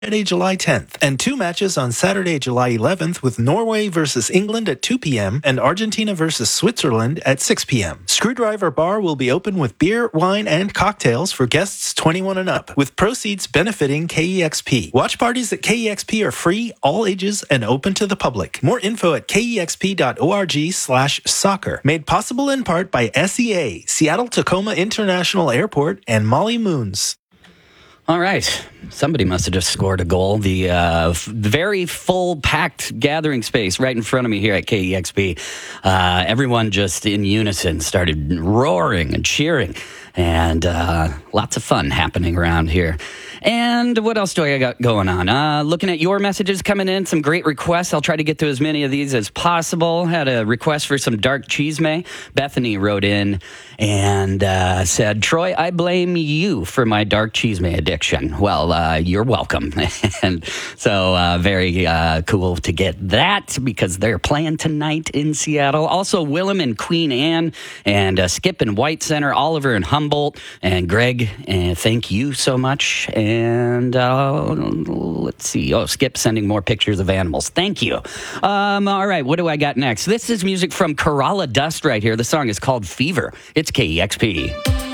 Friday, July 10th, and 2 matches on Saturday, July 11th with Norway versus England at 2 p.m. and Argentina versus Switzerland at 6 p.m. Screwdriver Bar will be open with beer, wine, and cocktails for guests 21 and up, with proceeds benefiting KEXP. Watch parties at KEXP are free, all ages, and open to the public. More info at kexp.org/soccer. Made possible in part by SEA, Seattle Tacoma International Airport, and Molly Moons. All right. Somebody must have just scored a goal. The very full, packed gathering space right in front of me here at KEXP. Everyone just in unison started roaring and cheering. And lots of fun happening around here. And what else do I got going on? Looking at your messages coming in, some great requests. I'll try to get to as many of these as possible. Had a request for some dark chisme. Bethany wrote in and said, Troy, I blame you for my dark chisme addiction. Well, you're welcome. And so very cool to get that because they're playing tonight in Seattle. Also, Willem and Queen Anne and Skip and White Center, Oliver and Humboldt, and Greg, thank you so much. And let's see. Oh, Skip sending more pictures of animals. Thank you. All right, what do I got next? This is music from Kerala Dust right here. The song is called Fever. It's KEXP.